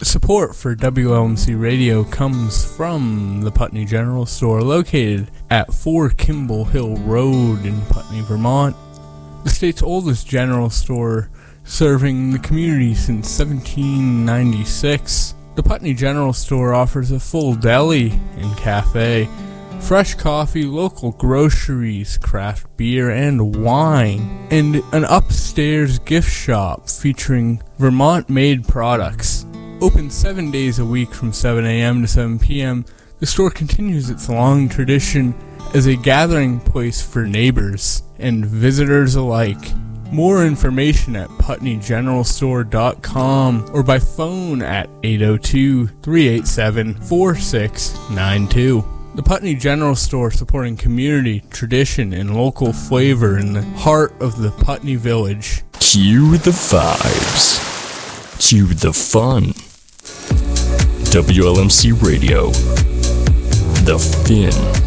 Support for WLMC Radio comes from the Putney General Store, located at 4 Kimball Hill Road in Putney, Vermont. The state's oldest general store, serving the community since 1796. The Putney General Store offers a full deli and cafe, fresh coffee, local groceries, craft beer and wine, and an upstairs gift shop featuring Vermont-made products. Open 7 days a week from 7 a.m. to 7 p.m., the store continues its long tradition as a gathering place for neighbors and visitors alike. More information at putneygeneralstore.com or by phone at 802-387-4692. The Putney General Store, supporting community, tradition, and local flavor in the heart of the Putney Village. Cue the vibes. Cue the fun. WLMC Radio. The Fin.